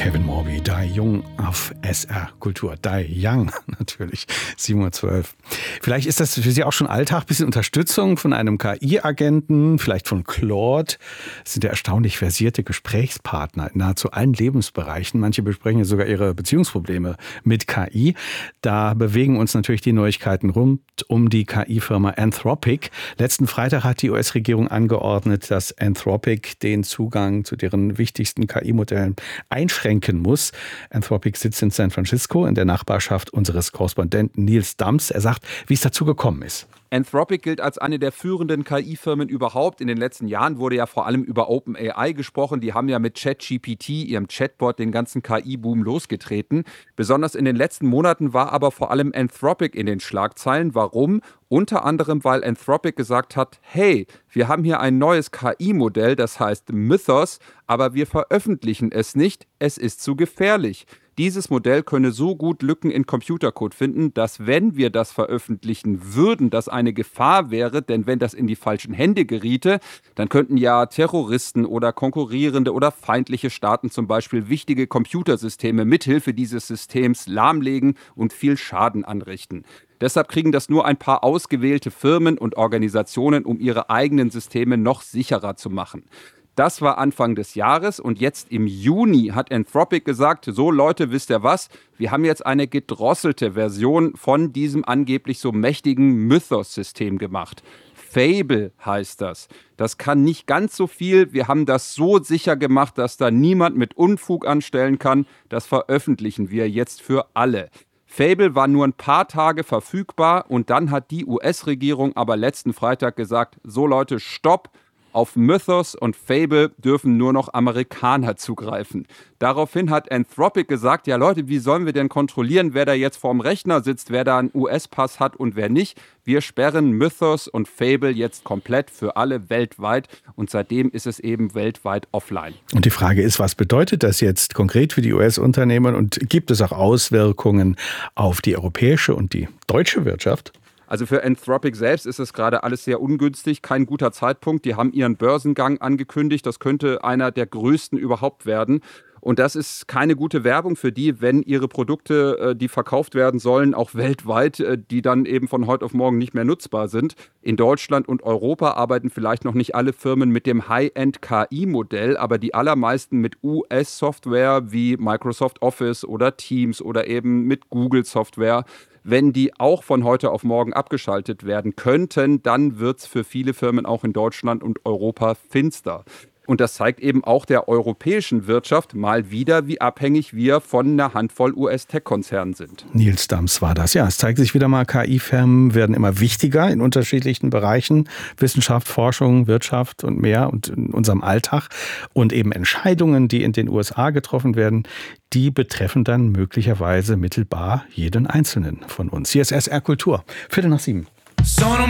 Kevin Morby, Die Young auf SR Kultur. Die Young, natürlich, 7:12 Uhr. Vielleicht ist das für Sie auch schon Alltag, ein bisschen Unterstützung von einem KI-Agenten, vielleicht von Claude. Das sind ja erstaunlich versierte Gesprächspartner in nahezu allen Lebensbereichen. Manche besprechen ja sogar ihre Beziehungsprobleme mit KI. Da bewegen uns natürlich die Neuigkeiten rund um die KI-Firma Anthropic. Letzten Freitag hat die US-Regierung angeordnet, dass Anthropic den Zugang zu deren wichtigsten KI-Modellen einschränken muss. Anthropic sitzt in San Francisco in der Nachbarschaft unseres Korrespondenten Nils Dams. Er sagt, wie es dazu gekommen ist. Anthropic gilt als eine der führenden KI-Firmen überhaupt. In den letzten Jahren wurde ja vor allem über OpenAI gesprochen. Die haben ja mit ChatGPT, ihrem Chatbot, den ganzen KI-Boom losgetreten. Besonders in den letzten Monaten war aber vor allem Anthropic in den Schlagzeilen. Warum? Unter anderem, weil Anthropic gesagt hat, hey, wir haben hier ein neues KI-Modell, das heißt Mythos, aber wir veröffentlichen es nicht, es ist zu gefährlich. Dieses Modell könne so gut Lücken in Computercode finden, dass wenn wir das veröffentlichen würden, das eine Gefahr wäre, denn wenn das in die falschen Hände geriete, dann könnten ja Terroristen oder konkurrierende oder feindliche Staaten zum Beispiel wichtige Computersysteme mithilfe dieses Systems lahmlegen und viel Schaden anrichten. Deshalb kriegen das nur ein paar ausgewählte Firmen und Organisationen, um ihre eigenen Systeme noch sicherer zu machen. Das war Anfang des Jahres und jetzt im Juni hat Anthropic gesagt, so Leute, wisst ihr was, wir haben jetzt eine gedrosselte Version von diesem angeblich so mächtigen Mythos-System gemacht. Fable heißt das. Das kann nicht ganz so viel. Wir haben das so sicher gemacht, dass da niemand mit Unfug anstellen kann. Das veröffentlichen wir jetzt für alle. Fable war nur ein paar Tage verfügbar und dann hat die US-Regierung aber letzten Freitag gesagt, so Leute, stopp. Auf Mythos und Fable dürfen nur noch Amerikaner zugreifen. Daraufhin hat Anthropic gesagt, ja Leute, wie sollen wir denn kontrollieren, wer da jetzt vorm Rechner sitzt, wer da einen US-Pass hat und wer nicht? Wir sperren Mythos und Fable jetzt komplett für alle weltweit und seitdem ist es eben weltweit offline. Und die Frage ist, was bedeutet das jetzt konkret für die US-Unternehmen und gibt es auch Auswirkungen auf die europäische und die deutsche Wirtschaft? Also für Anthropic selbst ist es gerade alles sehr ungünstig, kein guter Zeitpunkt. Die haben ihren Börsengang angekündigt, das könnte einer der größten überhaupt werden. Und das ist keine gute Werbung für die, wenn ihre Produkte, die verkauft werden sollen, auch weltweit, die dann eben von heute auf morgen nicht mehr nutzbar sind. In Deutschland und Europa arbeiten vielleicht noch nicht alle Firmen mit dem High-End-KI-Modell, aber die allermeisten mit US-Software wie Microsoft Office oder Teams oder eben mit Google-Software. Wenn die auch von heute auf morgen abgeschaltet werden könnten, dann wird es für viele Firmen auch in Deutschland und Europa finster. Und das zeigt eben auch der europäischen Wirtschaft mal wieder, wie abhängig wir von einer Handvoll US-Tech-Konzernen sind. Nils Dams war das. Ja, es zeigt sich wieder mal, KI-Firmen werden immer wichtiger in unterschiedlichen Bereichen. Wissenschaft, Forschung, Wirtschaft und mehr und in unserem Alltag. Und eben Entscheidungen, die in den USA getroffen werden, die betreffen dann möglicherweise mittelbar jeden Einzelnen von uns. Hier ist SR Kultur. 7:15.